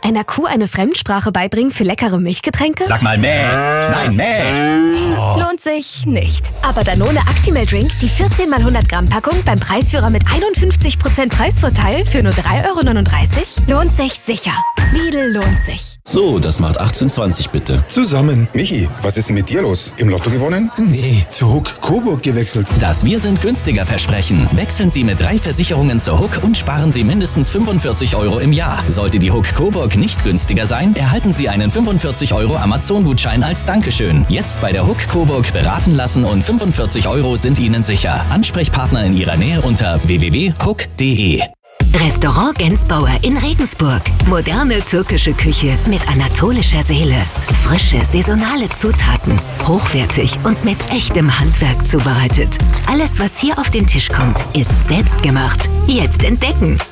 Einer Kuh eine Fremdsprache beibringen für leckere Milchgetränke? Sag mal mäh. Nein, mäh. Oh. Lohnt sich nicht. Aber Danone Actimel Drink, die 14 x 100 Gramm Packung beim Preisführer mit 51% Preisvorteil für nur 3,39 €, lohnt sich sicher. Lidl lohnt sich. So, das macht 18,20 bitte. Zusammen. Michi, was ist denn mit dir los? Im Lotto gewonnen? Nee, zu Huck Coburg gewechselt. Das Wir sind günstiger Versprechen. Wechseln Sie mit 3 Versicherungen zur Huck und sparen Sie mindestens 45 € im Jahr. Sollte die Huck Coburg nicht günstiger sein, erhalten Sie einen 45 € Amazon-Gutschein als Dankeschön. Jetzt bei der Huck Coburg beraten lassen und 45 € sind Ihnen sicher. Ansprechpartner in Ihrer Nähe unter www.huck.de. Restaurant Gensbauer in Regensburg. Moderne türkische Küche mit anatolischer Seele. Frische, saisonale Zutaten. Hochwertig und mit echtem Handwerk zubereitet. Alles, was hier auf den Tisch kommt, ist selbstgemacht. Jetzt entdecken.